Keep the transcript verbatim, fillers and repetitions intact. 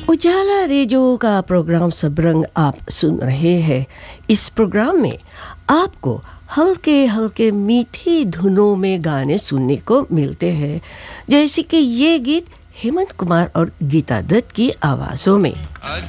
उजाला रेडियो का प्रोग्राम सबरंग आप सुन रहे हैं। इस प्रोग्राम में आपको हल्के हल्के मीठी धुनों में गाने सुनने को मिलते हैं, जैसे कि ये गीत हेमंत कुमार और गीता दत्त की आवाज़ों में।